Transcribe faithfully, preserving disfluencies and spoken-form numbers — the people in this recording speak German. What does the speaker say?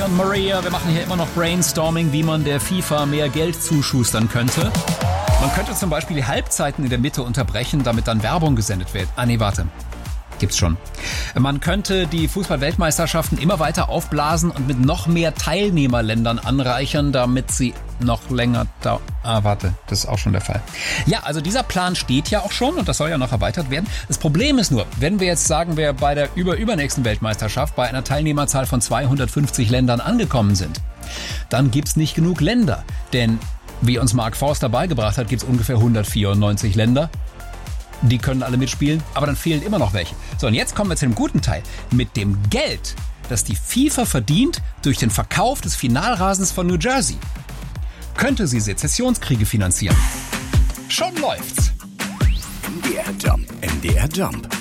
und Maria, wir machen hier immer noch Brainstorming, wie man der FIFA mehr Geld zuschustern könnte. Man könnte zum Beispiel die Halbzeiten in der Mitte unterbrechen, damit dann Werbung gesendet wird. Ah nee, warte. Gibt's schon. Man könnte die Fußball-Weltmeisterschaften immer weiter aufblasen und mit noch mehr Teilnehmerländern anreichern, damit sie noch länger da... Ah, warte, das ist auch schon der Fall. Ja, also dieser Plan steht ja auch schon und das soll ja noch erweitert werden. Das Problem ist nur, wenn wir jetzt sagen, wir bei der über-übernächsten Weltmeisterschaft bei einer Teilnehmerzahl von zweihundertfünfzig Ländern angekommen sind, dann gibt's nicht genug Länder. Denn, wie uns Mark Forster beigebracht hat, gibt's ungefähr hundertvierundneunzig Länder. Die können alle mitspielen, aber dann fehlen immer noch welche. So, und jetzt kommen wir zu dem guten Teil. Mit dem Geld, das die FIFA verdient durch den Verkauf des Finalrasens von New Jersey, könnte sie Sezessionskriege finanzieren. Schon läuft's. M D R Jump. M D R Jump.